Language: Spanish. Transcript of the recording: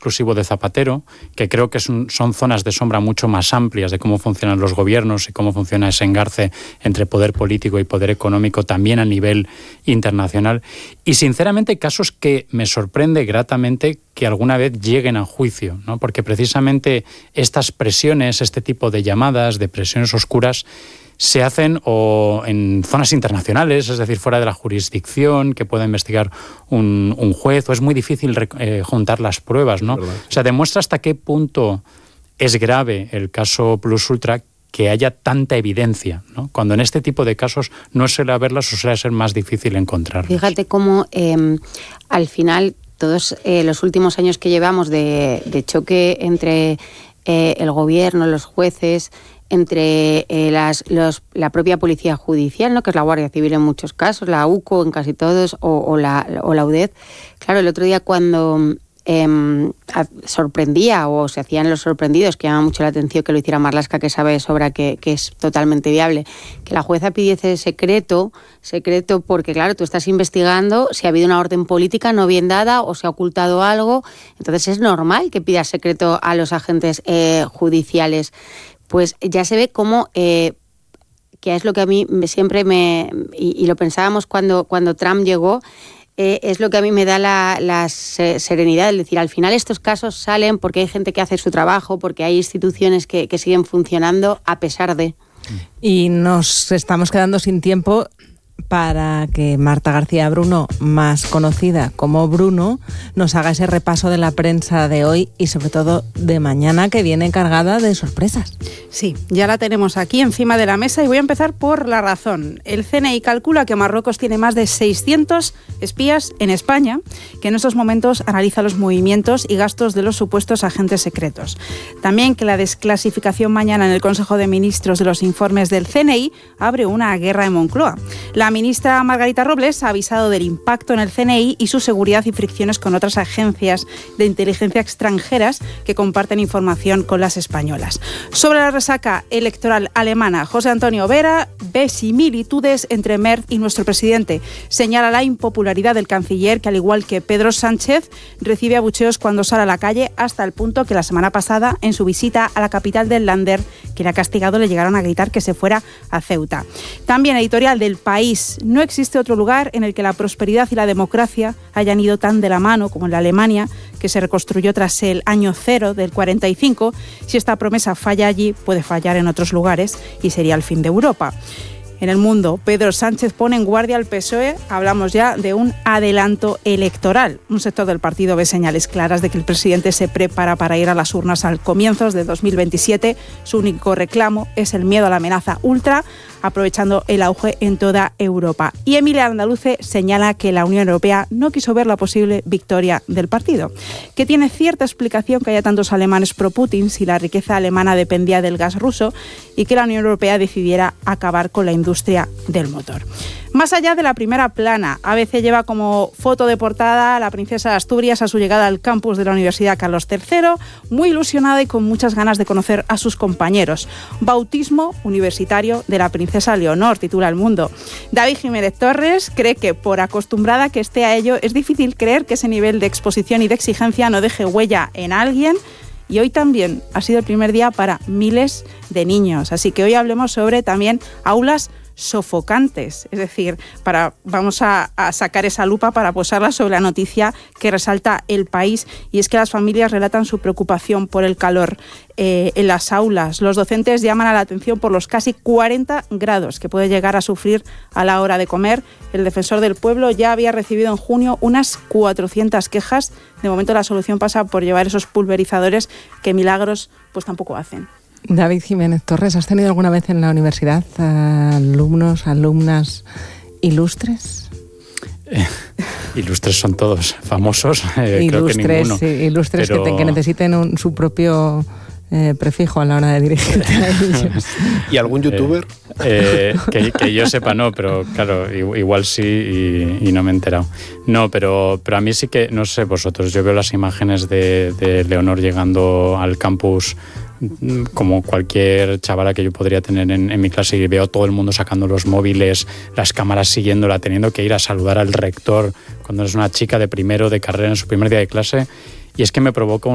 exclusivo de Zapatero, que creo que son zonas de sombra mucho más amplias de cómo funcionan los gobiernos y cómo funciona ese engarce entre poder político y poder económico también a nivel internacional. Y sinceramente casos que me sorprende gratamente que alguna vez lleguen a juicio, ¿no? Porque precisamente estas presiones, este tipo de llamadas, de presiones oscuras, se hacen o en zonas internacionales, es decir, fuera de la jurisdicción que pueda investigar un juez, o es muy difícil juntar las pruebas, ¿no? O sea, demuestra hasta qué punto es grave el caso Plus Ultra que haya tanta evidencia, ¿no? Cuando en este tipo de casos no suele haberlas o suele ser más difícil encontrarlas. Fíjate cómo al final todos los últimos años que llevamos de choque entre el gobierno, los jueces, entre la propia policía judicial, ¿no? Que es la Guardia Civil en muchos casos, la UCO en casi todos, o la UDED. Claro, el otro día cuando sorprendía o se hacían los sorprendidos, que llama mucho la atención que lo hiciera Marlaska, que sabe de sobra que es totalmente viable, que la jueza pidiese secreto porque, claro, tú estás investigando si ha habido una orden política no bien dada o se ha ocultado algo, entonces es normal que pidas secreto a los agentes judiciales. Pues ya se ve cómo, que es lo que a mí siempre y lo pensábamos cuando Trump llegó, es lo que a mí me da la serenidad, es decir, al final estos casos salen porque hay gente que hace su trabajo, porque hay instituciones que siguen funcionando a pesar de... Y nos estamos quedando sin tiempo para que Marta García Bruno, más conocida como Bruno, nos haga ese repaso de la prensa de hoy y sobre todo de mañana, que viene cargada de sorpresas. Sí, ya la tenemos aquí encima de la mesa y voy a empezar por La Razón. El CNI calcula que Marruecos tiene más de 600 espías en España, que en estos momentos analiza los movimientos y gastos de los supuestos agentes secretos. También que la desclasificación mañana en el Consejo de Ministros de los informes del CNI abre una guerra en Moncloa. La ministra Margarita Robles ha avisado del impacto en el CNI y su seguridad y fricciones con otras agencias de inteligencia extranjeras que comparten información con las españolas. Sobre la resaca electoral alemana, José Antonio Vera ve similitudes entre Merz y nuestro presidente. Señala la impopularidad del canciller, que al igual que Pedro Sánchez, recibe abucheos cuando sale a la calle, hasta el punto que la semana pasada, en su visita a la capital del Länder, que le ha castigado, le llegaron a gritar que se fuera a Ceuta. También editorial del País: no existe otro lugar en el que la prosperidad y la democracia hayan ido tan de la mano como en la Alemania, que se reconstruyó tras el año cero del 45. Si esta promesa falla allí, puede fallar en otros lugares y sería el fin de Europa. En El Mundo, Pedro Sánchez pone en guardia al PSOE. Hablamos ya de un adelanto electoral. Un sector del partido ve señales claras de que el presidente se prepara para ir a las urnas al comienzos de 2027. Su único reclamo es el miedo a la amenaza ultra, aprovechando el auge en toda Europa. Y Emilia Andaluce señala que la Unión Europea no quiso ver la posible victoria del partido, que tiene cierta explicación que haya tantos alemanes pro-Putin si la riqueza alemana dependía del gas ruso, y que la Unión Europea decidiera acabar con la industria del motor. Más allá de la primera plana, ABC lleva como foto de portada a la princesa de Asturias a su llegada al campus de la Universidad Carlos III, muy ilusionada y con muchas ganas de conocer a sus compañeros. Bautismo universitario de la princesa Leonor, titula El Mundo. David Jiménez Torres cree que, por acostumbrada que esté a ello, es difícil creer que ese nivel de exposición y de exigencia no deje huella en alguien. Y hoy también ha sido el primer día para miles de niños. Así que hoy hablemos sobre también aulas sofocantes, es decir, vamos a sacar esa lupa para posarla sobre la noticia que resalta El País, y es que las familias relatan su preocupación por el calor en las aulas. Los docentes llaman a la atención por los casi 40 grados que puede llegar a sufrir a la hora de comer. El Defensor del Pueblo ya había recibido en junio unas 400 quejas. De momento la solución pasa por llevar esos pulverizadores que milagros pues tampoco hacen. David Jiménez Torres, ¿has tenido alguna vez en la universidad alumnos, alumnas ilustres? Ilustres son todos, famosos, ilustres, creo que ninguno. Sí, ilustres, pero... que necesiten su propio prefijo a la hora de dirigirte a ellos. ¿Y algún youtuber? Que yo sepa no, pero claro, igual sí y no me he enterado. No, pero a mí sí que, no sé vosotros, yo veo las imágenes de Leonor llegando al campus como cualquier chavala que yo podría tener en mi clase, y veo a todo el mundo sacando los móviles, las cámaras siguiéndola, teniendo que ir a saludar al rector cuando es una chica de primero de carrera en su primer día de clase, y es que me provoca